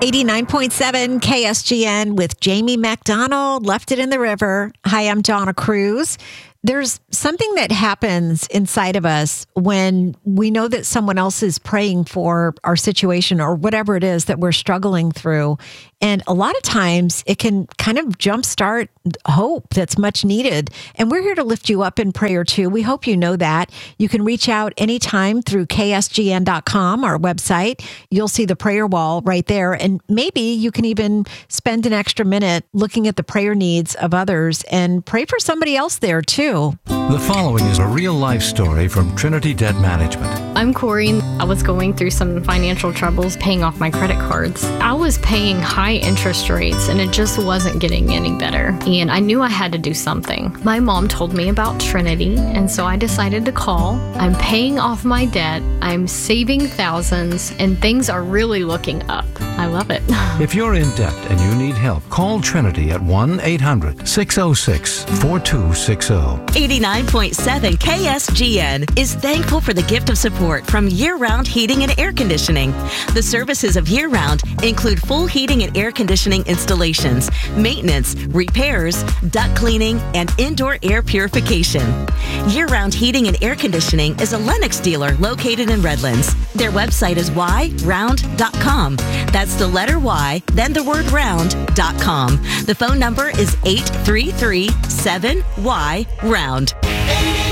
89.7 KSGN with Jamie McDonald, Left It in the River. Hi, I'm Donna Cruz. There's something that happens inside of us when we know that someone else is praying for our situation or whatever it is that we're struggling through. And a lot of times it can kind of jumpstart hope that's much needed. And we're here to lift you up in prayer too. We hope you know that. You can reach out anytime through ksgn.com, our website. You'll see the prayer wall right there. And maybe you can even spend an extra minute looking at the prayer needs of others and pray for somebody else there too. The following is a real-life story from Trinity Debt Management. I'm Corey. I was going through some financial troubles paying off my credit cards. I was paying high interest rates and it just wasn't getting any better. And I knew I had to do something. My mom told me about Trinity, and so I decided to call. I'm paying off my debt. I'm saving thousands, and things are really looking up. I love it. If you're in debt and you need help, call Trinity at 1-800-606-4260. 89.7 KSGN is thankful for the gift of support from Year Round Heating and Air Conditioning. The services of Year Round include full heating and air conditioning installations, maintenance, repairs, duct cleaning, and indoor air purification. Year Round Heating and Air Conditioning is a Lennox dealer located in Redlands. Their website is yround.com. That's the letter Y, then the word round.com. The phone number is 833-7Y-ROUND.